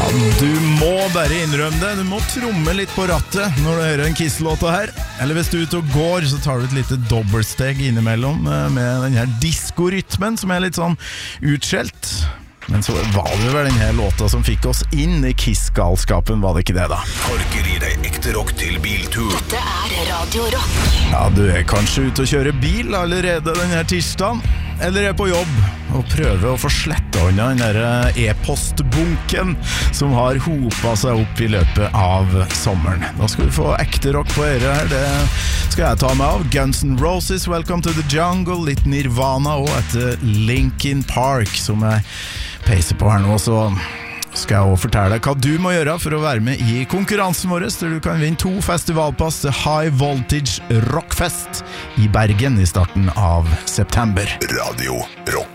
Du må bare innrømme det. Du må tromme litt på rattet når du hører en Kiss-låta her. Eller hvis du er ute og går, så tar du et lite dobbeltsteg innimellom med den her diskorytmen som er litt sånn utskjelt. Men så var det vel den her låta som fikk oss inn i Kiss-galskapen, var det ikke det da? Torker gir deg ekte rock til biltur. Dette er Radio Rock. Ja, du er kanskje ute og kjører bil allerede den her tirsdagen, eller er på jobb og prøver å få sletta unna den der e-postbunken som har hopet seg opp i løpet av sommeren. Da skal du få ekte rock på øret her, det skal jeg ta med av. Guns N' Roses, Welcome to the Jungle, litt Nirvana og etter Linkin Park som jeg peiser på her nå, så skal jeg også fortelle deg hva du må gjøre for å være med i konkurransen vår, der du kan vinne 2 festivalpass til High Voltage Rockfest i Bergen i starten av september. Radio Rock.